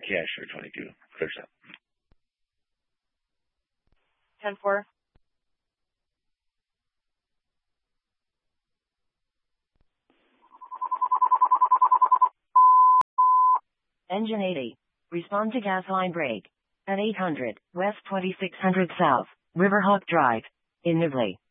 Yeah, sure, 22. Clear shot. 10-4. Engine 80. Respond to gas line break. At 800, West 2600 South, Riverhawk Drive, in Nibley.